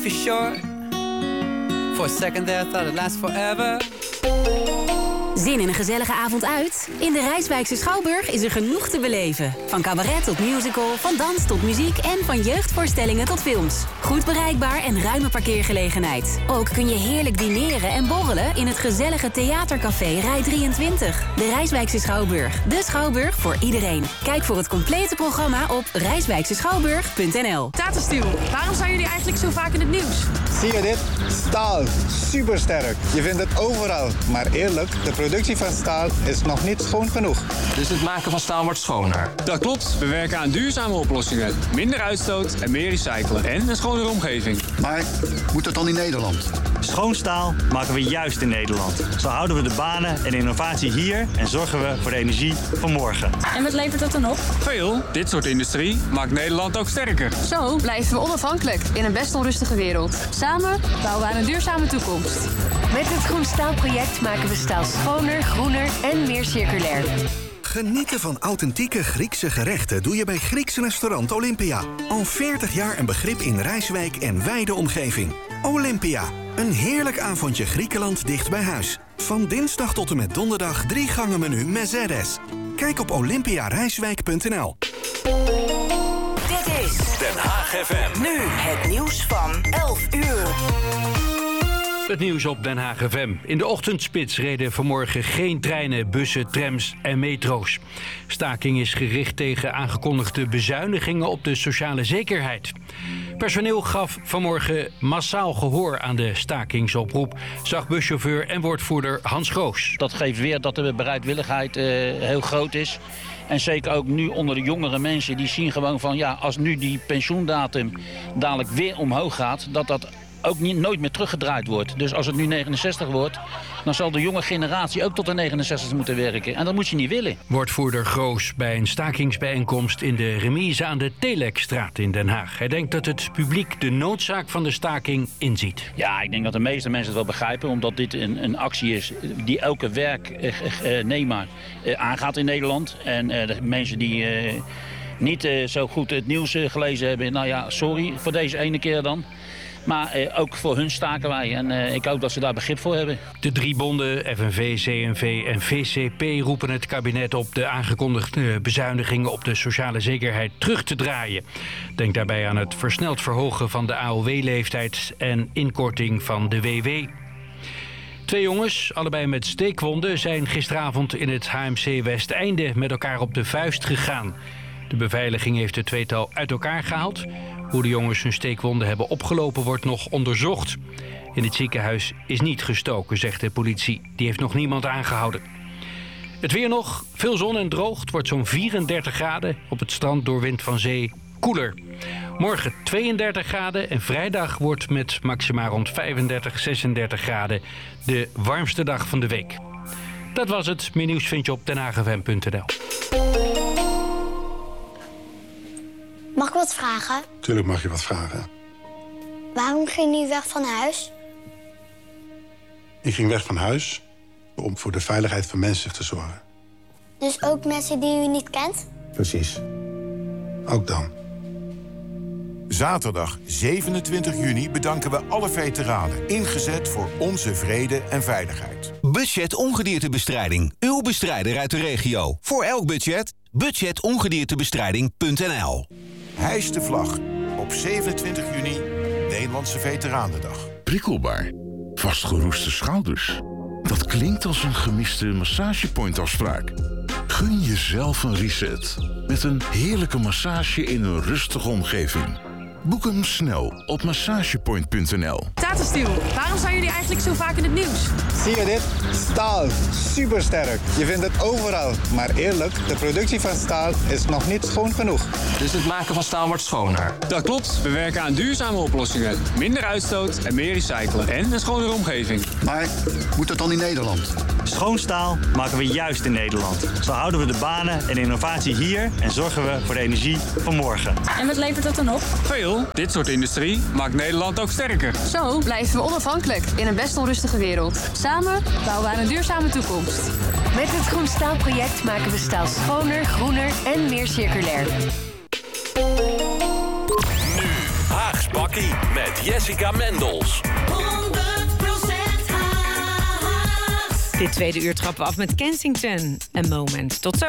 For short. For a second there, I thought it lasts forever. Zin in een gezellige avond uit? In de Rijswijkse Schouwburg is er genoeg te beleven. Van cabaret tot musical, van dans tot muziek en van jeugdvoorstellingen tot films. Goed bereikbaar en ruime parkeergelegenheid. Ook kun je heerlijk dineren en borrelen in het gezellige theatercafé Rij 23. De Rijswijkse Schouwburg. De Schouwburg voor iedereen. Kijk voor het complete programma op rijswijkseschouwburg.nl. Tata Steel, waarom zijn jullie eigenlijk zo vaak in het nieuws? Zie je dit? Staal. Supersterk. Je vindt het overal. Maar eerlijk, de productie van staal is nog niet schoon genoeg. Dus het maken van staal wordt schoner? Dat klopt. We werken aan duurzame oplossingen. Minder uitstoot en meer recyclen. En een schonere omgeving. Maar moet dat dan in Nederland? Schoon staal maken we juist in Nederland. Zo houden we de banen en innovatie hier en zorgen we voor de energie van morgen. En wat levert dat dan op? Veel. Dit soort industrie maakt Nederland ook sterker. Zo blijven we onafhankelijk in een best onrustige wereld. Samen bouwen we aan een duurzame toekomst. Met het Groen Staalproject maken we staal schoner, groener en meer circulair. Genieten van authentieke Griekse gerechten doe je bij Grieks restaurant Olympia. Al 40 jaar een begrip in Rijswijk en wijde omgeving. Olympia, een heerlijk avondje Griekenland dicht bij huis. Van dinsdag tot en met donderdag 3 gangen menu Mercedes. Kijk op olympiarijswijk.nl. Dit is Den Haag FM. Nu het nieuws van 11 uur. Het nieuws op Den Haag FM. In de ochtendspits reden vanmorgen geen treinen, bussen, trams en metro's. Staking is gericht tegen aangekondigde bezuinigingen op de sociale zekerheid. Personeel gaf vanmorgen massaal gehoor aan de stakingsoproep, zag buschauffeur en woordvoerder Hans Goos. Dat geeft weer dat de bereidwilligheid heel groot is. En zeker ook nu onder de jongere mensen, die zien gewoon van ja, als nu die pensioendatum dadelijk weer omhoog gaat, dat ook nooit meer teruggedraaid wordt. Dus als het nu 69 wordt, dan zal de jonge generatie ook tot de 69 moeten werken. En dat moet je niet willen. Woordvoerder Groos bij een stakingsbijeenkomst in de remise aan de Telekstraat in Den Haag. Hij denkt dat het publiek de noodzaak van de staking inziet. Ja, ik denk dat de meeste mensen het wel begrijpen, omdat dit een actie is die elke werknemer aangaat in Nederland. En de mensen die niet zo goed het nieuws gelezen hebben, nou ja, sorry voor deze ene keer dan. Maar ook voor hun staken wij en ik hoop dat ze daar begrip voor hebben. De 3 bonden, FNV, CNV en VCP, roepen het kabinet op de aangekondigde bezuinigingen op de sociale zekerheid terug te draaien. Denk daarbij aan het versneld verhogen van de AOW-leeftijd en inkorting van de WW. 2 jongens, allebei met steekwonden, zijn gisteravond in het HMC Westeinde met elkaar op de vuist gegaan. De beveiliging heeft het tweetal uit elkaar gehaald. Hoe de jongens hun steekwonden hebben opgelopen wordt nog onderzocht. In het ziekenhuis is niet gestoken, zegt de politie. Die heeft nog niemand aangehouden. Het weer nog, veel zon en droog. Het wordt zo'n 34 graden. Op het strand door wind van zee koeler. Morgen 32 graden en vrijdag wordt met maxima rond 35, 36 graden de warmste dag van de week. Dat was het. Meer nieuws vind je op denhaagfm.nl. Mag ik wat vragen? Tuurlijk mag je wat vragen. Waarom ging u weg van huis? Ik ging weg van huis om voor de veiligheid van mensen te zorgen. Dus ook mensen die u niet kent? Precies. Ook dan. Zaterdag 27 juni bedanken we alle veteranen. Ingezet voor onze vrede en veiligheid. Budget ongediertebestrijding. Uw bestrijder uit de regio. Voor elk budget, budgetongediertebestrijding.nl. Hijs de vlag op 27 juni, Nederlandse Veteranendag. Prikkelbaar. Vastgeroeste schouders. Dat klinkt als een gemiste massagepointafspraak. Gun jezelf een reset. Met een heerlijke massage in een rustige omgeving. Boek hem snel op massagepoint.nl. Tata Steel, waarom zijn jullie eigenlijk zo vaak in het nieuws? Zie je dit? Staal. Supersterk. Je vindt het overal. Maar eerlijk, de productie van staal is nog niet schoon genoeg. Dus het maken van staal wordt schoner? Dat klopt. We werken aan duurzame oplossingen. Minder uitstoot en meer recyclen. En een schonere omgeving. Maar moet dat dan in Nederland? Schoon staal maken we juist in Nederland. Zo houden we de banen en innovatie hier en zorgen we voor de energie van morgen. En wat levert dat dan op? Veel. Dit soort industrie maakt Nederland ook sterker. Zo blijven we onafhankelijk in een best onrustige wereld. Samen bouwen we aan een duurzame toekomst. Met het Groen Staalproject maken we staal schoner, groener en meer circulair. Nu Haags Bakkie met met Jessica Mendels. 100% Haag. Dit tweede uur trappen we af met Kensington. Een moment. Tot zo.